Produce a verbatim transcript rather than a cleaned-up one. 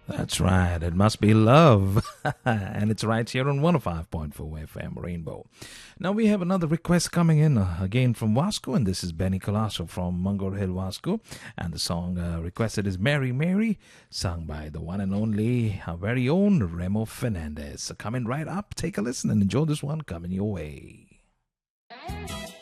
That's right. It must be love. And it's right here on one oh five point four F M Rainbow. Now we have another request coming in uh, again from Vasco, and this is Benny Colasso from Mungo Hill, Vasco. And the song uh, requested is Mary Mary, sung by the one and only, our very own Remo Fernandez. So coming right up, take a listen and enjoy this one coming your way.